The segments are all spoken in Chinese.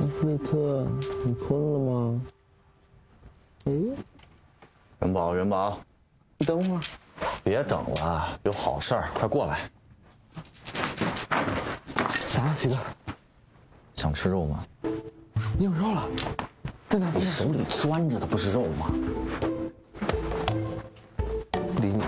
内特，你困了吗？哎， 元宝， 你等会儿。 别等了，有好事儿，快过来。 啥，喜哥？ 想吃肉吗？ 你有肉了？在哪？ 你手里攥着的不是肉吗？ 理你。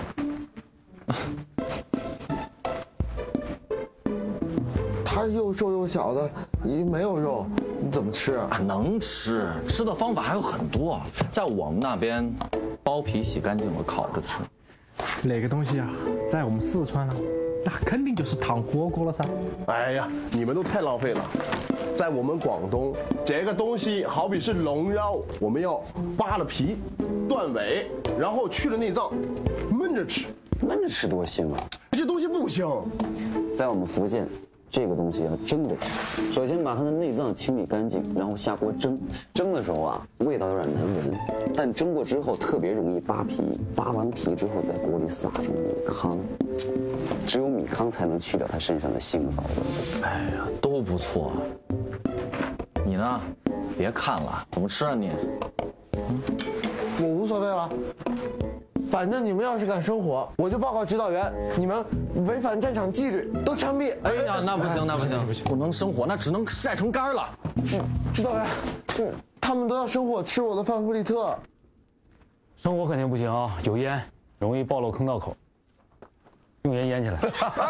他又瘦又小的，你没有肉，你怎么吃啊？ 能吃，吃的方法还有很多，在我们那边，剥皮洗干净了烤着吃。 那个东西啊，在我们四川啊，那肯定就是烫火锅了噻。 哎呀，你们都太浪费了。在我们广东，这个东西好比是龙肉，我们要扒了皮、断尾，然后去了内脏，焖着吃。 焖着吃多腥啊！ 这东西不香。 在我们福建，这个东西要蒸着吃。首先把它的内脏清理干净，然后下锅蒸。蒸的时候啊，味道有点难闻，但蒸过之后特别容易扒皮。扒完皮之后，在锅里撒上米糠，只有米糠才能去掉它身上的腥臊味。 哎呀，都不错。你呢？别看了，怎么吃啊你？ 我无所谓了，反正你们要是敢生火，我就报告指导员，你们违反战场纪律，都枪毙。 哎呀，那不行，那不行，不能生火，那只能晒成干了。 指导员，他们都要生火吃我的范弗里特。 生火肯定不行啊，有烟容易暴露坑道口，用烟腌起来。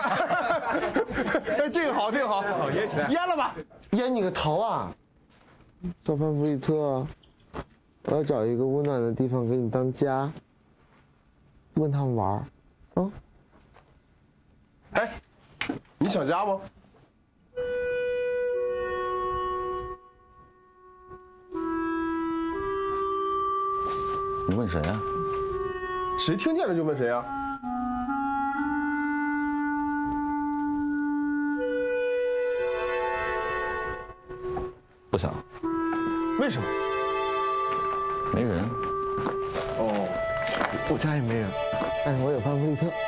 哎，这个好，这个好， 腌起来， 腌了吧。 腌你个头啊！小范弗里特，我要找一个温暖的地方给你当家，不跟他们玩啊！ 哎，你想家吗？ 你问谁啊？ 谁听见了就问谁啊？ 不想， 为什么？ 没人。 哦， 我家也没人，但是我有范弗里特。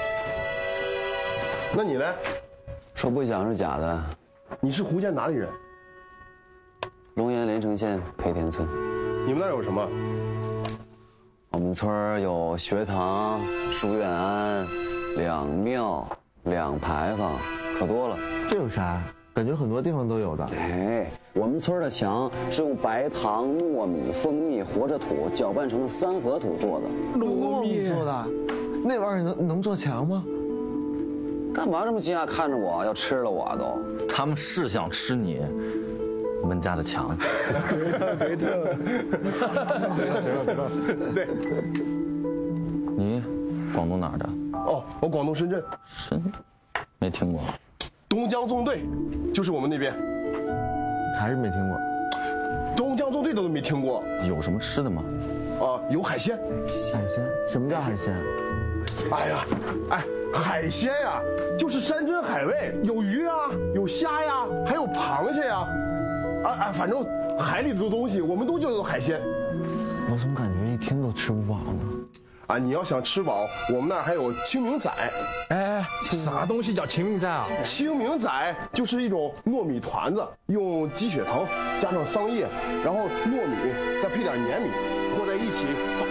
那你呢？ 说不想是假的。 你是福建哪里人？ 龙岩连城县培田村。 你们那儿有什么？ 我们村儿有学堂、书院庵、两庙、两牌坊，可多了。 这有啥？感觉很多地方都有的。 哎，我们村的墙是用白糖、糯米、蜂蜜、活着土搅拌成的三合土做的。 糯米做的，那玩意儿能做墙吗？ 干嘛这么惊讶看着我？要吃了我都？ 他们是想吃你们家的墙。 对的。 对。 你广东哪儿的？ 哦，我广东深圳。 没听过。 东江纵队，就是我们那边。 还是没听过。 东江纵队都没听过。 有什么吃的吗？ 有海鲜。 海鲜？什么叫海鲜？ 哎呀，哎，海鲜呀，就是山珍海味，有鱼啊，有虾呀，还有螃蟹呀，反正海里的东西我们都叫做海鲜。 我怎么感觉一听都吃不饱呢？ 啊，你要想吃饱，我们那儿还有清明仔。 哎，啥东西叫清明仔啊？ 清明仔就是一种糯米团子，用鸡血藤加上桑叶，然后糯米再配点粘米和在一起。